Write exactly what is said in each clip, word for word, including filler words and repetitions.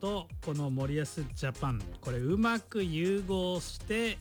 とこの森保ジャパン、これうまく融合して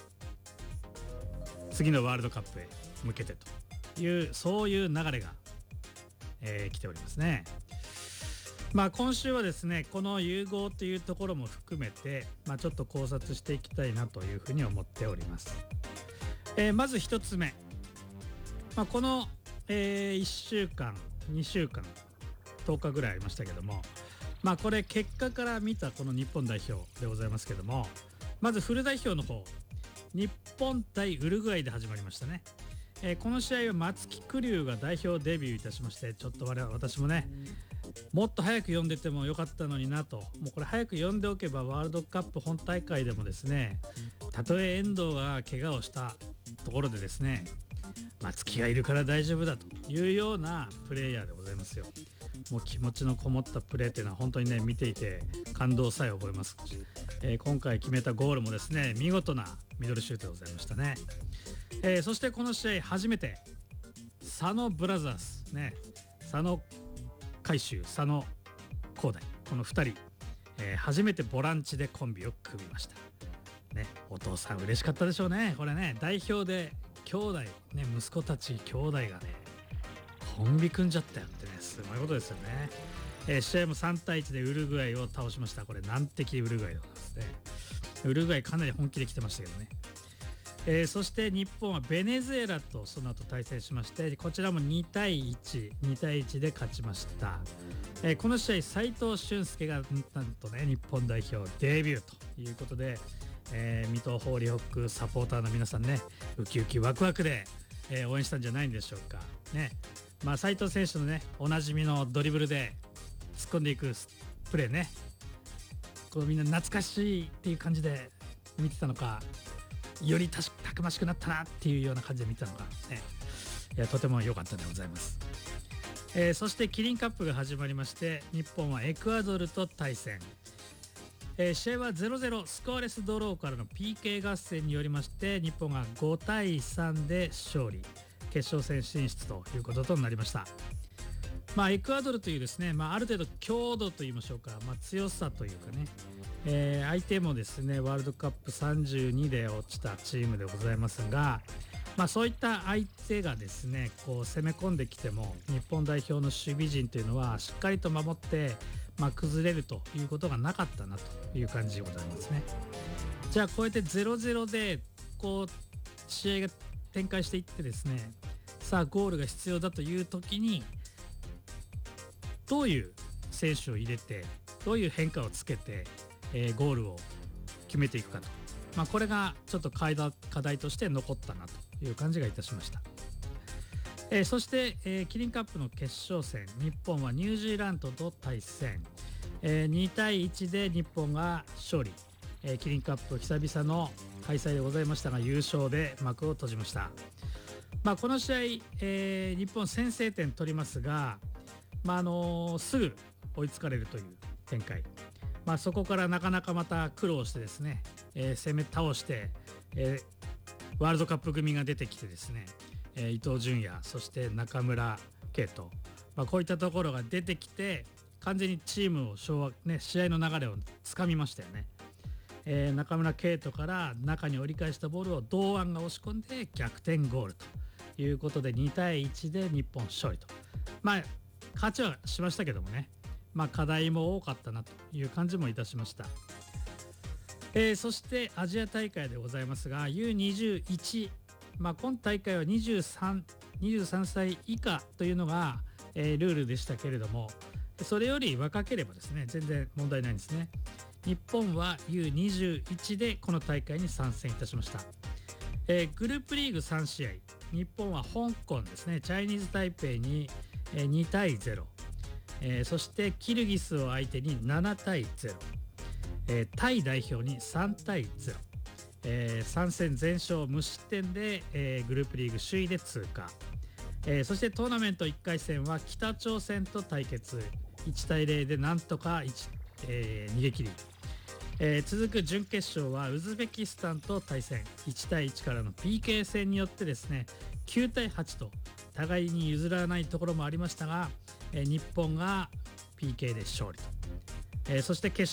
次のワールドカップへ向けてという、そういう流れが、えー、来ておりますね。まあ今週はですね、この融合というところも含めて、まあ、ちょっと考察していきたいなというふうに思っております。えー、まず一つ目、まあ、この、えー、いっしゅうかんにしゅうかんとおかぐらいありましたけども、まあこれ結果から見たこの日本代表でございますけども、まずフル代表の方、日本対ウルグアイで始まりましたね。えー、この試合は松木玖生が代表デビューいたしまして、ちょっと我々私もね、もっと早く読んでてもよかったのになと、もうこれ早く読んでおけばワールドカップ本大会でもですね、たとえ遠藤が怪我をしたところでですね、松木がいるから大丈夫だというようなプレイヤーでございますよ。もう気持ちのこもったプレーというのは本当にね、見ていて感動さえ覚えます。えー、今回決めたゴールもですね、見事なミドルシュートでございましたね。えー、そしてこの試合初めて佐野ブラザーズね、佐野海舟、佐野光大、このふたり、えー、初めてボランチでコンビを組みましたね。お父さん嬉しかったでしょうね。これね、代表で兄弟ね、息子たち兄弟がねコンビ組んじゃったよってね、すごいことですよね。えー、試合もさんたいいちでウルグアイを倒しました。これ難敵ウルグアイでございますね。ウルグアイかなり本気で来てましたけどね。えー、そして日本はベネズエラとその後対戦しまして、こちらもにたいいち、にたいいちで勝ちました。えー、この試合斉藤俊介がなんとね、日本代表デビューということで、えー、水戸ホーリーホックサポーターの皆さんね、ウキウキワクワクで、えー、応援したんじゃないんでしょうかね。まあ斉藤選手のね、おなじみのドリブルで突っ込んでいくプレーね、こうみんな懐かしいっていう感じで見てたのか、よりたくましくなったなっていうような感じで見てたのかね、いやとても良かったでございます。えー、そしてキリンカップが始まりまして、日本はエクアドルと対戦。えー、試合は ゼロたいゼロ スコアレスドローからの ピーケー 合戦によりまして、日本がごたいさんで勝利、決勝戦進出ということとなりました。まあ、エクアドルというですね、まあ、ある程度強度といいましょうか、まあ、強さというかね、えー、相手もですねワールドカップさんじゅうにで落ちたチームでございますが、まあ、そういった相手がですねこう攻め込んできても、日本代表の守備陣というのはしっかりと守って、まあ、崩れるということがなかったなという感じでございますね。じゃあこうやって ゼロたいゼロ でこう試合が展開していってですね、さあゴールが必要だという時にどういう選手を入れて、どういう変化をつけて、えー、ゴールを決めていくかと、まあ、これがちょっと課題、課題として残ったなという感じがいたしました。えー、そして、えー、キリンカップの決勝戦、日本はニュージーランドと対戦、えー、にたいいちで日本が勝利、えー、キリンカップ久々の開催でございましたが、優勝で幕を閉じました。まあ、この試合、えー、日本先制点取りますが、まああのー、すぐ追いつかれるという展開、まあ、そこからなかなかまた苦労してですね、えー、攻め倒して、えー、ワールドカップ組が出てきてですね、えー、伊東純也、そして中村敬斗、まあ、こういったところが出てきて完全にチームを掌握、ね、試合の流れをつかみましたよね。えー、中村敬斗から中に折り返したボールを堂安が押し込んで逆転ゴールということで、にたいいちで日本勝利と、まあ勝ちはしましたけどもね、まあ、課題も多かったなという感じもいたしました。えー、そしてアジア大会でございますが ユーにじゅういち、まあ、今大会はにじゅうさん、にじゅうさんさい以下というのが、えー、ルールでしたけれども、それより若ければですね全然問題ないんですね。日本は ユーにじゅういち でこの大会に参戦いたしました。えー、グループリーグさんしあい、日本は香港ですね、チャイニーズ台北ににたいゼロ、えー、そしてキルギスを相手にななたいゼロ、えー、タイ代表にさんたいゼロ、えー、さん戦全勝無失点で、えー、グループリーグ首位で通過、えー、そしてトーナメントいっかい戦は北朝鮮と対決、いちたいゼロでなんとか、えー、逃げ切り、えー、続く準決勝はウズベキスタンと対戦、いちたいいちからの ピーケー 戦によってですねきゅうたいはちと互いに譲らないところもありましたが、えー、日本が ピーケー で勝利と、えー、そして決